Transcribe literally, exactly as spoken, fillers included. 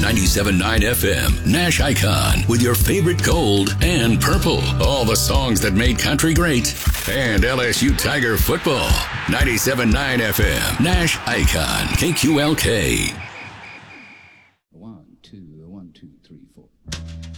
ninety-seven point nine F M, Nash Icon, with your favorite gold and purple. All the songs that made country great. And L S U Tiger football. ninety-seven point nine F M, Nash Icon, K Q L K.